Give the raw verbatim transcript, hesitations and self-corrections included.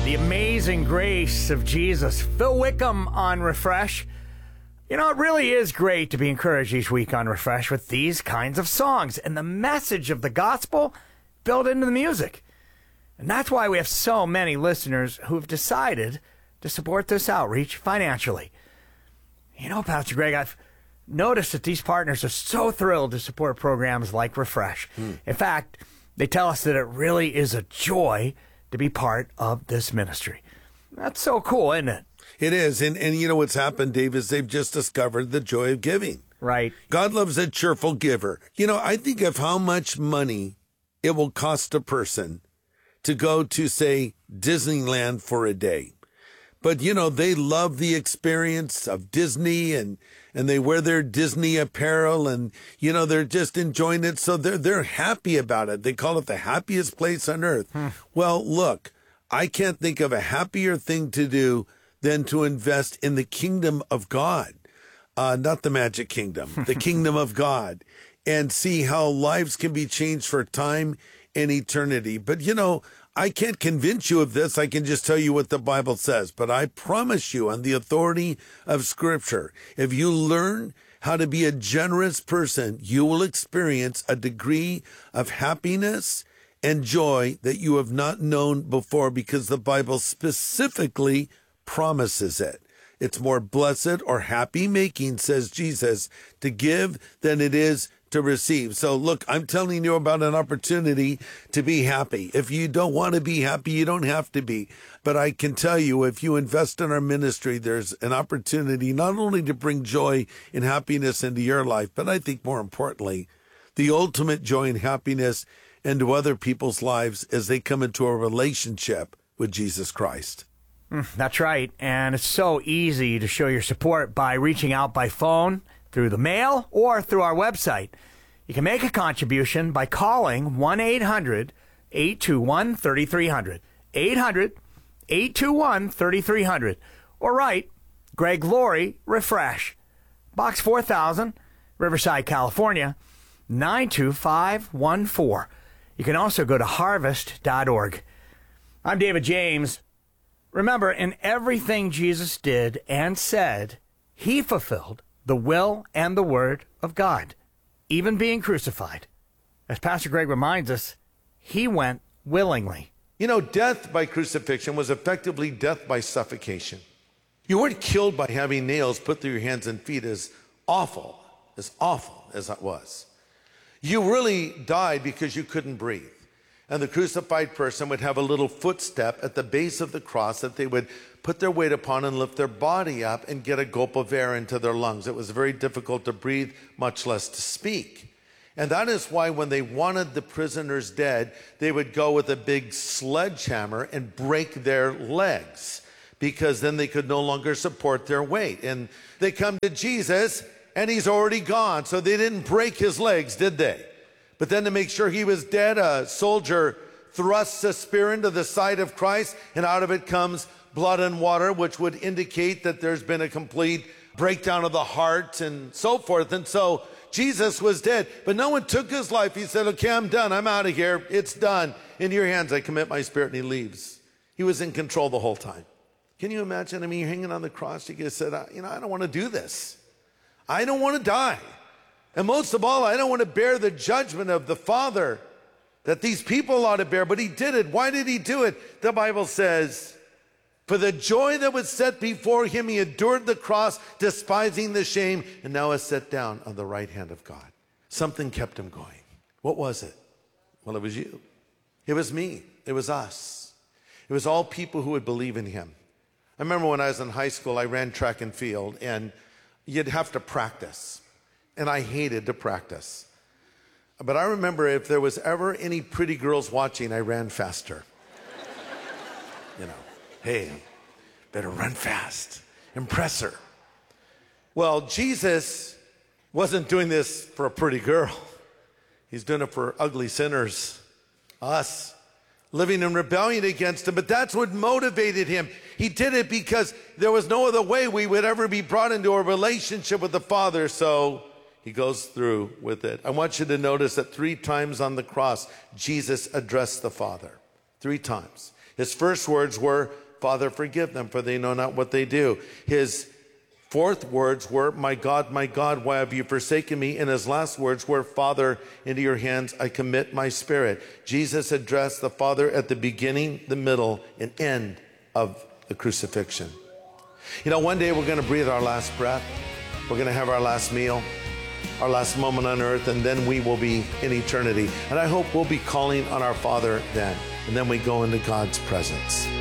The amazing grace of Jesus. Phil Wickham on Refresh. You know, it really is great to be encouraged each week on Refresh with these kinds of songs and the message of the gospel built into the music. And that's why we have so many listeners who have decided to support this outreach financially. You know, Pastor Greg, I've noticed that these partners are so thrilled to support programs like Refresh. Hmm. In fact, they tell us that it really is a joy to be part of this ministry. That's so cool, isn't it? It is. And, and you know what's happened, Dave, is they've just discovered the joy of giving. Right. God loves a cheerful giver. You know, I think of how much money it will cost a person to go to, say, Disneyland for a day. But, you know, they love the experience of Disney and, and they wear their Disney apparel and, you know, they're just enjoying it. So they're, they're happy about it. They call it the happiest place on earth. Hmm. Well, look, I can't think of a happier thing to do than to invest in the kingdom of God, uh, not the magic kingdom, the kingdom of God, and see how lives can be changed for time and eternity. But, you know, I can't convince you of this. I can just tell you what the Bible says. But I promise you on the authority of Scripture, if you learn how to be a generous person, you will experience a degree of happiness and joy that you have not known before, because the Bible specifically promises it. It's more blessed or happy making, says Jesus, to give than it is to receive. So look, I'm telling you about an opportunity to be happy. If you don't want to be happy, you don't have to be. But I can tell you, if you invest in our ministry, there's an opportunity not only to bring joy and happiness into your life, but I think more importantly, the ultimate joy and happiness into other people's lives as they come into a relationship with Jesus Christ. Mm, that's right. And it's so easy to show your support by reaching out by phone, through the mail, or through our website. You can make a contribution by calling one eight hundred eight two one three three zero zero, eight hundred eight two one three three zero zero, or write Greg Laurie, Refresh, Box four thousand, Riverside, California, nine two five one four. You can also go to harvest dot org. I'm David James. Remember, in everything Jesus did and said, he fulfilled the will and the word of God, even being crucified. As Pastor Greg reminds us, he went willingly. You know, death by crucifixion was effectively death by suffocation. You weren't killed by having nails put through your hands and feet, as awful, as awful as that was. You really died because you couldn't breathe. And the crucified person would have a little footstep at the base of the cross that they would put their weight upon and lift their body up and get a gulp of air into their lungs. It was very difficult to breathe, much less to speak. And that is why when they wanted the prisoners dead, they would go with a big sledgehammer and break their legs, because then they could no longer support their weight. And they come to Jesus and he's already gone. So they didn't break his legs, did they? But then to make sure he was dead, a soldier thrusts a spear into the side of Christ, and out of it comes blood and water, which would indicate that there's been a complete breakdown of the heart and so forth. And so Jesus was dead, but no one took his life. He said, okay, I'm done. I'm out of here. It's done. In your hands, I commit my spirit. And he leaves. He was in control the whole time. Can you imagine? I mean, you're hanging on the cross. You just said, you know, I don't want to do this. I don't want to die. And most of all, I don't want to bear the judgment of the Father that these people ought to bear. But he did it. Why did he do it? The Bible says, for the joy that was set before him, he endured the cross, despising the shame, and now is set down on the right hand of God. Something kept him going. What was it? Well, it was you. It was me. It was us. It was all people who would believe in him. I remember when I was in high school, I ran track and field, and you'd have to practice. And I hated to practice. But I remember if there was ever any pretty girls watching, I ran faster. You know, hey, better run fast. Impress her. Well, Jesus wasn't doing this for a pretty girl. He's doing it for ugly sinners, us, living in rebellion against him. But that's what motivated him. He did it because there was no other way we would ever be brought into a relationship with the Father. So he goes through with it. I want you to notice that three times on the cross, Jesus addressed the Father. Three times. His first words were, Father, forgive them, for they know not what they do. His fourth words were, my God, my God, why have you forsaken me? And his last words were, Father, into your hands I commit my spirit. Jesus addressed the Father at the beginning, the middle, and end of the crucifixion. You know, one day we're going to breathe our last breath. We're going to have our last meal, our last moment on earth, and then we will be in eternity. And I hope we'll be calling on our Father then. And then we go into God's presence.